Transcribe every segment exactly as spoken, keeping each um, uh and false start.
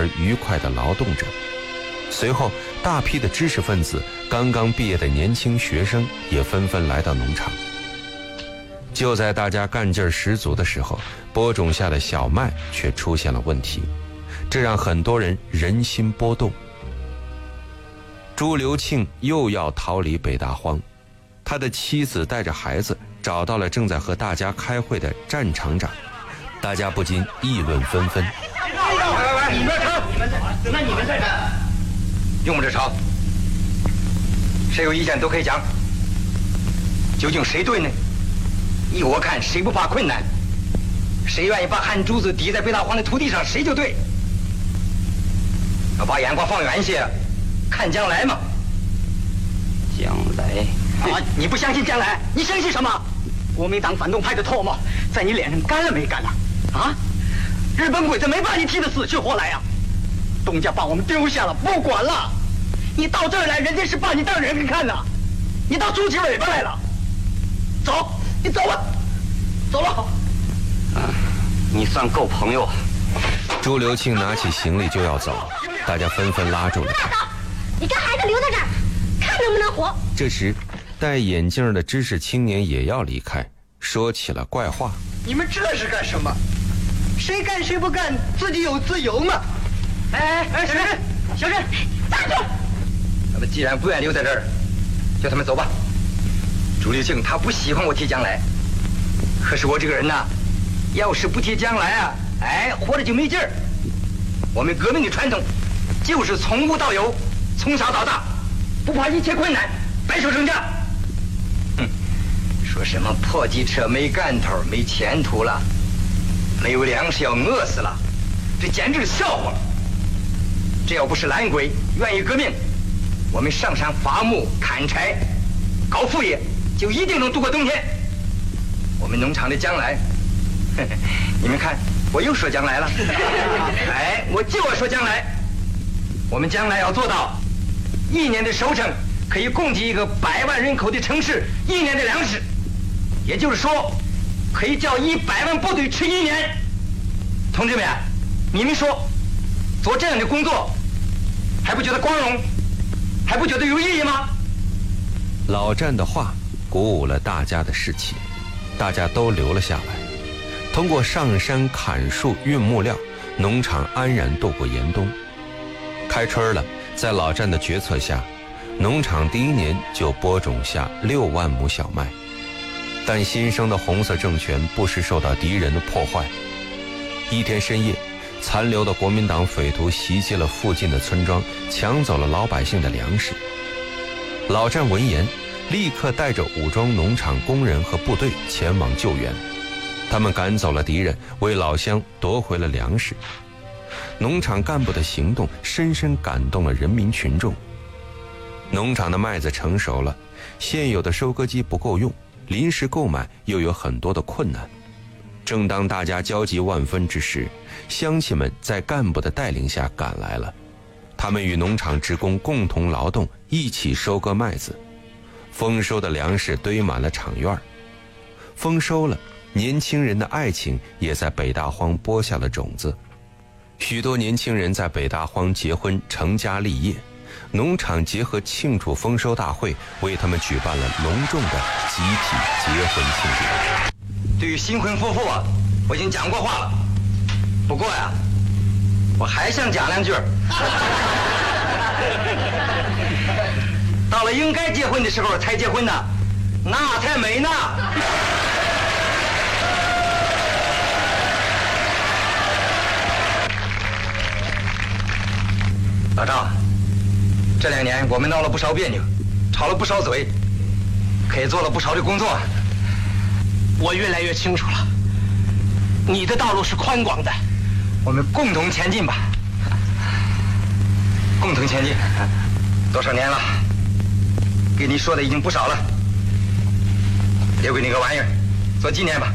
愉快地劳动着。随后，大批的知识分子、刚刚毕业的年轻学生也纷纷来到农场。就在大家干劲儿十足的时候，播种下的小麦却出现了问题，这让很多人人心波动。朱留庆又要逃离北大荒，他的妻子带着孩子找到了正在和大家开会的战场长，大家不禁议论纷纷。 喂喂喂，你们吵，你们在，那你们在这， 用不着吵，谁有意见都可以讲。究竟谁对呢？依我看，谁不怕困难，谁愿意把汗珠子滴在北大荒的土地上，谁就对。要把眼光放远一些，看将来嘛。 将来啊！你不相信将来，你相信什么？国民党反动派的唾沫在你脸上干了没干了？啊！日本鬼子没把你踢得死去活来呀、啊！东家把我们丢下了，不管了。你到这儿来，人家是把你当人看呐，你倒竖起尾巴来了。走，你走吧，走了。 啊，你算够朋友啊！ 朱留庆拿起行李就要走，大家纷纷拉住了他。 你跟孩子留在这儿，看能不能活。 这时，戴眼镜的知识青年也要离开，说起了怪话。 你们这是干什么？谁干谁不干，自己有自由嘛。哎哎，小陈，小陈， 站住！ 他们既然不愿留在这儿，叫他们走吧。朱留庆他不喜欢我提将来，可是我这个人呐，要是不提将来啊，哎，活着就没劲儿。我们革命的传统就是从无到有，从小到大，不怕一切困难，白手胜仗。哼，说什么破机车没干头，没前途了，没有粮食要饿死了，这简直是笑话。这要不是懒鬼愿意革命，我们上山伐木、砍柴、搞副业，就一定能度过冬天。我们农场的将来，呵呵，你们看，我又说将来了。哎，我就要说将来，我们将来要做到一年的收成可以供给一个百万人口的城市一年的粮食，也就是说，可以叫一百万部队吃一年。同志们，你们说，做这样的工作，还不觉得光荣，还不觉得有意义吗？ 老战的话鼓舞了大家的士气，大家都留了下来。通过上山砍树、运木料，农场安然度过严冬。开春了，在老战的决策下，农场第一年就播种下六万亩小麦。但新生的红色政权不时受到敌人的破坏。一天深夜，残留的国民党匪徒袭击了附近的村庄，抢走了老百姓的粮食。老战闻言，立刻带着武装农场工人和部队前往救援。他们赶走了敌人，为老乡夺回了粮食。农场干部的行动深深感动了人民群众。农场的麦子成熟了，现有的收割机不够用，临时购买又有很多的困难。正当大家焦急万分之时，乡亲们在干部的带领下赶来了。他们与农场职工共同劳动，一起收割麦子。丰收的粮食堆满了场院。丰收了，年轻人的爱情也在北大荒播下了种子。许多年轻人在北大荒结婚成家立业，农场结合庆祝丰收大会，为他们举办了隆重的集体结婚庆典。 对于新婚夫妇啊，我已经讲过话了。不过呀，我还想讲两句。到了应该结婚的时候才结婚呢，那才美呢。老赵，这两年我们闹了不少别扭，吵了不少嘴，可也做了不少的工作。 我越来越清楚了，你的道路是宽广的， 我们共同前进吧，共同前进。多少年了，给你说的已经不少了，留给你个玩意儿，做纪念吧。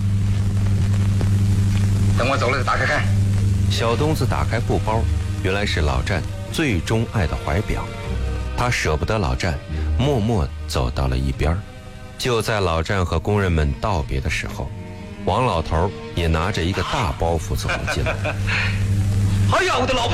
等我走了再打开看。 小东子打开布包，原来是老战最钟爱的怀表。他舍不得老战，默默走到了一边。就在老战和工人们道别的时候，王老头也拿着一个大包袱走了进来。 哎呀，我的老婆！